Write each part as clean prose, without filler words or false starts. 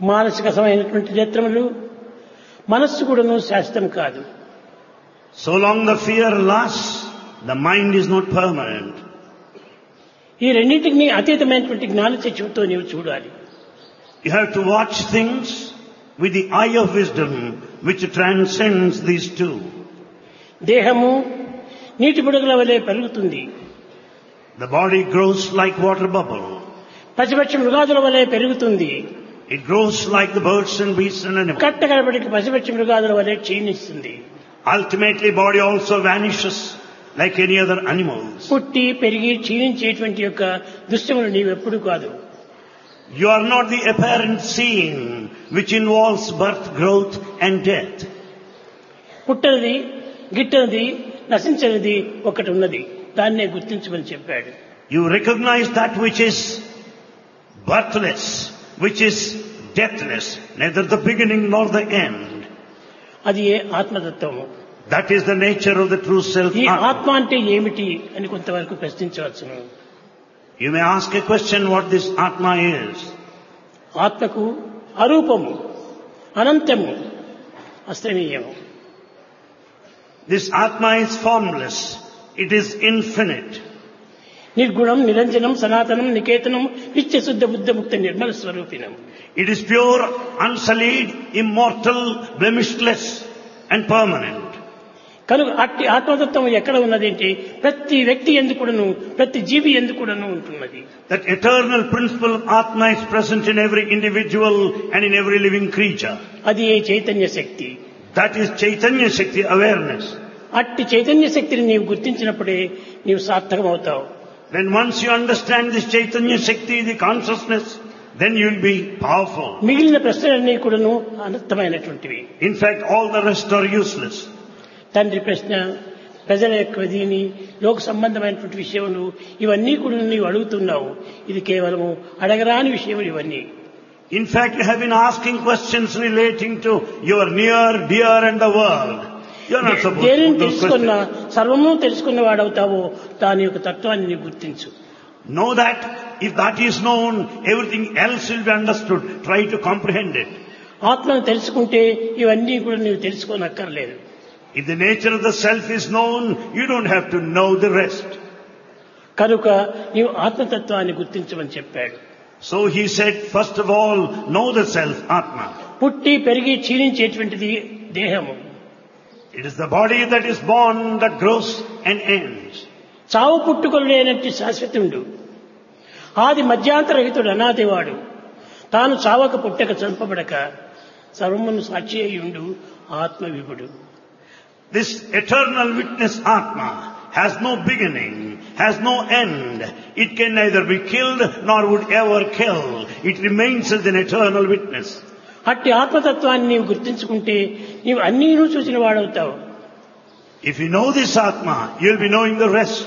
మానసికమైనటువంటి నేత్రములు మనస్సు కూడాను శాశ్వతం కాదు. So long the fear lasts, the mind is not permanent. ఈ రెండింటిని అతీతమైనటువంటి జ్ఞాన చక్షువుతో నీవు చూడాలి. You have to watch things with the eye of wisdom which transcends these two. దేహము నీటి బుడగల వలె పెరుగుతుంది. The body grows like water bubble. పశుపక్షి మృగాదుల వలె పెరుగుతుంది. It grows like the birds and beasts and animals. కట్టగడబడికి పశుపక్షి మృగాదుల వలె క్షీణిస్తుంది. Ultimately body also vanishes like any other animals. పుట్టి పెరిగి క్షీణించేటువంటి యొక్క దృశ్యములు నీవెప్పుడు కాదు. You are not the apparent seeing which involves birth, growth and death. పుట్టనిది గిట్టనిది నశించనిది ఒకటి ఉన్నది, దాన్నే గుర్తించమని చెప్పాడు. You recognize that which is birthless, which is deathless, neither the beginning nor the end. అది ఏ ఆత్మతత్వము. That is the nature of the true self. ఈ ఆత్మ అంటే ఏమిటి అని కొంతవరకు ప్రశ్నించవచ్చును. You may ask a question what this Atma is. ఆత్మకు అరూపము, అనంతము, అస్తమీయము. This Atma is formless. It is infinite. నిర్గుణం, నిరంజనం, సనాతనం, నికేతనం, నిత్య శుద్ధ బుద్ధ ముక్త Nirmala స్వరూపిణం. It is pure, unsullied, immortal, blemishless and permanent. కనుక అట్టి ఆత్మతత్వం ఎక్కడ ఉన్నదేంటి? ప్రతి వ్యక్తి ఎందుకుడను, ప్రతి జీవి ఎందుకుడను ఉంటున్నది. That eternal principle of Atma is present in every individual and in every living creature. అది ఏ చైతన్య శక్తి. That is Chaitanya Shakti, awareness. అట్టి చైతన్య శక్తిని నీవు గుర్తించినప్పుడే నీవు సార్థకం అవుతావు. Then once you understand this Chaitanya Shakti, the consciousness, then you will be powerful. మిగిలిన ప్రశ్నలన్నీ కూడాను అనర్థమైనటువంటివి. In fact, all the rest are useless. తండ్రి ప్రశ్న, ప్రజల యొక్క దీని లోక సంబంధమైనటువంటి విషయములు ఇవన్నీ కూడా నీవు అడుగుతున్నావు. ఇది కేవలము అడగరాని విషయములు ఇవన్నీ. In fact, you have been asking questions relating to your near, dear and the world. You are not supposed to దేనిని put those తెలుసుకున్నా questions. సర్వము తెలుసుకున్న వాడవుతావో దాని యొక్క తత్వాన్ని నీవు గుర్తించు. Know that if that is known, everything else will be understood. Try to comprehend it. ఆత్మను తెలుసుకుంటే ఇవన్నీ కూడా నీవు తెలుసుకోనక్కర్లేదు. If the nature of the self is known, you don't have to know the rest. కనుక నీవు ఆత్మతత్వాన్ని గుర్తించమని చెప్పాడు. So he said, first of all, know the self, Atma. పుట్టి పెరిగి క్షీణించేటువంటిది దేహము. It is the body that is born, that grows and ends. చావు పుట్టుకలు లేనట్టు శాశ్వతుడు, ఆది మధ్యాంతరహితుడు, అనాదివాడు, తాను చావక పుట్టక చంపబడక సర్వమును సాక్షి అయ్యుండు ఆత్మ విభుడు. This eternal witness Atma has no beginning, has no end. It can neither be killed nor would ever kill. It remains as an eternal witness. అట్టి ఆత్మతత్వాన్ని నీవు గుర్తించుకుంటే నీవు అన్నీను చూసిన వాడవుతావు. If you know this Atma, you will be knowing the rest.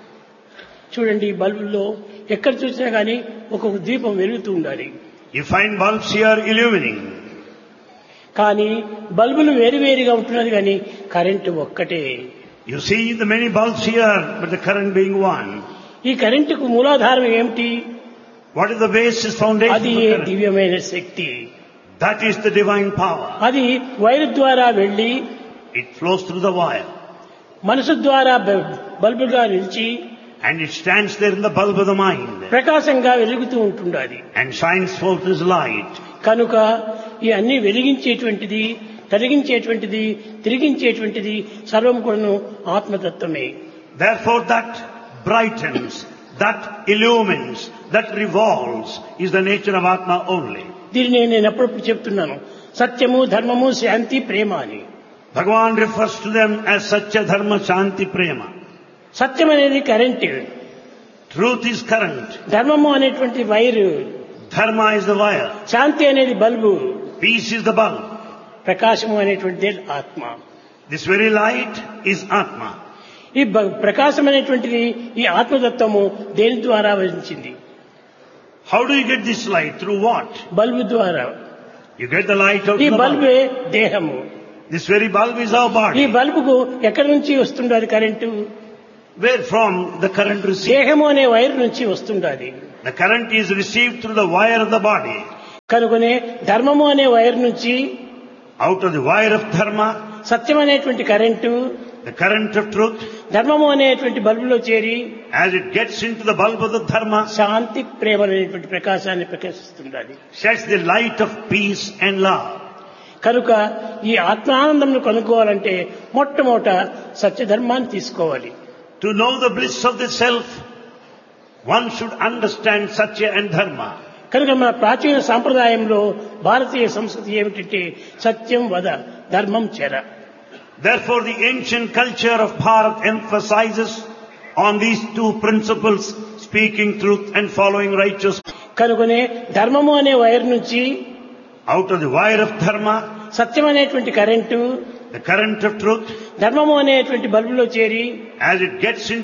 చూడండి, బల్బుల్లో ఎక్కడ చూసినా కానీ ఒక్కొక్క దీపం వెలుగుతూ ఉండాలి. You find bulbs here illumining. కానీ బల్బులు వేరువేరుగా ఉంటున్నది కానీ కరెంటు ఒక్కటే. You see the many bulbs here, but the current being one. ఈ కరెంటుకు మూలాధారం ఏమిటి? What is the basis foundation అది of current? దివ్యమైన శక్తి. That is the divine power. అది వైరు ద్వారా వెళ్లి It flows through the wire. మనసు ద్వారా బల్బుగా నిలిచి And it stands there in the bulb of the mind. ప్రకాశంగా వెలుగుతూ ఉంటుండాలి. And shines forth as light. కనుక ఈ అన్ని వెలిగించేటువంటిది, తొలగించేటువంటిది, తిరిగించేటువంటిది సర్వం కూడాను ఆత్మతత్వమే. Therefore that brightens, that illumines, that revolves is the nature of Atma only. దీన్ని నేను ఎప్పుడప్పుడు చెప్తున్నాను, సత్యము, ధర్మము, శాంతి, ప్రేమ అని. Bhagavan refers to them as Satya, Dharma, Shanti, Prema. సత్యం అనేది కరెంటు, Truth is current. ధర్మము అనేటువంటి wire, Dharma is the wire. శాంతి అనేది bulb, Peace is the bulb. ప్రకాశము అనేటువంటిది ఆత్మ. This very light is Atma. ఈ ప్రకాశం అనేటువంటిది ఈ ఆత్మతత్వము దేని ద్వారా వరించింది? How do you get this light? Through what? Bulb ద్వారా. You get the light out ఈ of the bulb. బల్బే దేహము. This very bulb is our ఈ body. బల్బుకు ఎక్కడి నుంచి వస్తుండాలి current? Where from the current received? దేహము అనే వైర్ నుంచి వస్తుండాలి. The current is received through the wire of the body. కనుకనే ధర్మము అనే వైర్ నుంచి out of the wire of dharma, సత్యం అనేటువంటి current the current of truth, ధర్మము అనేటువంటి బల్బులో చేరి as it gets into the bulb of the dharma, శాంతి ప్రేమ అనేటువంటి ప్రకాశాన్ని ప్రకాశిస్తుండాలి. sheds the light of peace and love. కనుక ఈ ఆత్మానందంను కనుక్కోవాలంటే మొట్టమొదట సత్యధర్మాన్ని తీసుకోవాలి. To know the bliss of the self, one should understand satya and dharma. కనుక మన ప్రాచీన సాంప్రదాయంలో భారతీయ సంస్కృతి ఏమిటంటే సత్యం వద ధర్మం చెర. Therefore, the ancient culture of Bharat emphasizes on these two principles, speaking truth and following righteousness. కనుకనే ధర్మము అనే వైర్ నుంచి Out of the wire of dharma, సత్యం అనేటువంటి current the current of truth, ధర్మము అనేటువంటి బల్బులో చేరి as it gets into